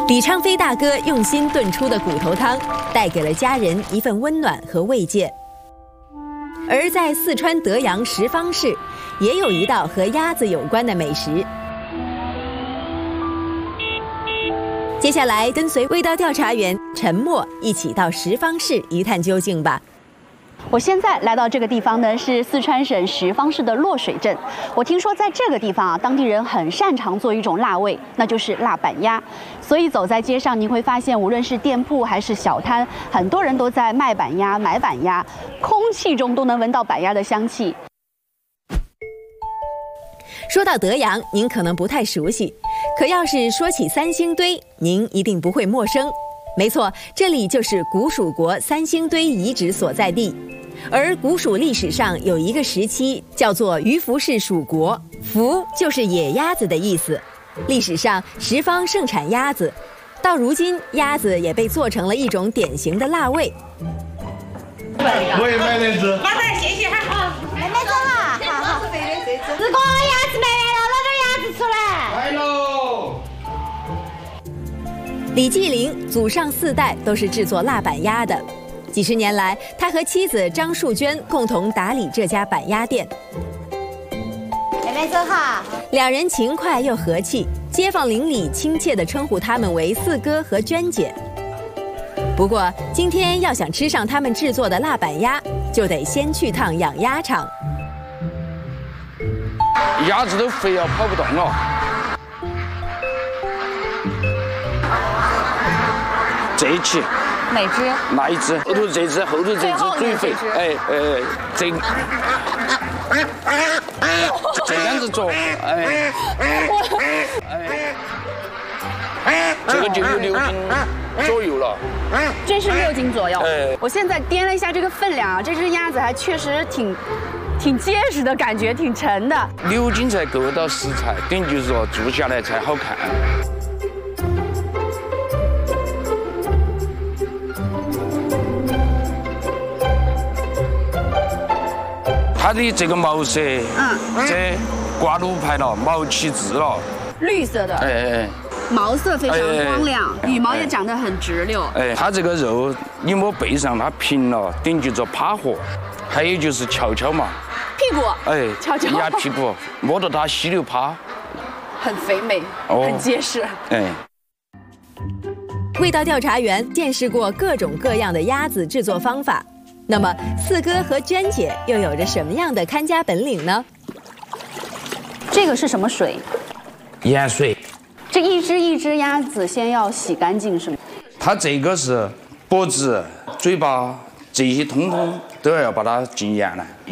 李昌飞大哥用心炖出的骨头汤，带给了家人一份温暖和慰藉。而在四川德阳什邡市，也有一道和鸭子有关的美食。接下来，跟随味道调查员陈默一起到什邡市一探究竟吧。 我现在来到这个地方呢，是四川省什邡市的洛水镇。我听说在这个地方啊，当地人很擅长做一种腊味，那就是腊板鸭。所以走在街上，您会发现，无论是店铺还是小摊，很多人都在卖板鸭、买板鸭，空气中都能闻到板鸭的香气。 说到德阳，您可能不太熟悉，可要是说起三星堆，您一定不会陌生。没错，这里就是古蜀国三星堆遗址所在地。 而古蜀历史上有一个时期叫做鱼凫氏蜀国，凫就是野鸭子的意思。历史上什邡盛产鸭子，到如今鸭子也被做成了一种典型的腊味。 我也买2只。 妈妈，谢谢哈。好， 妹妹走哈，好好。四哥，鸭子卖完了，拿点鸭子出来。 来喽！ 李继林祖上4代都是制作腊板鸭的。 几十年来，他和妻子张树娟共同打理这家板鸭店。 妹妹走哈， 两人勤快又和气，街坊邻里亲切地称呼他们为四哥和娟姐。不过，今天要想吃上他们制作的腊板鸭，就得先去趟养鸭场。 鸭子都肥了，跑不动了。 这一期， 哪只？ 那一只，后头这只，后头这只最肥，这样子做，这个就有6斤左右了。 这是6斤左右。 哎， 我现在掂了一下这个分量啊，这只鸭子还确实挺结实的感觉，挺沉的。 6斤才够到食材，等于就是说做下来才好看。 它的这个毛色，这挂卤排了，毛起质了， 绿色的，毛色非常光亮，羽毛也长得很直溜。 它这个肉你摸背上它平了，等于就做趴活，还有就是翘翘嘛， 屁股，翘翘， 鸭屁股，摸到它稀溜趴， 很肥美，很结实。 味道调查员见识过各种各样的鸭子制作方法。 那么，四哥和娟姐又有着什么样的看家本领呢？ 这个是什么水？ 盐水。 这一只鸭子先要洗干净是吗？ 它这个是脖子、嘴巴这些通通都要把它进盐来，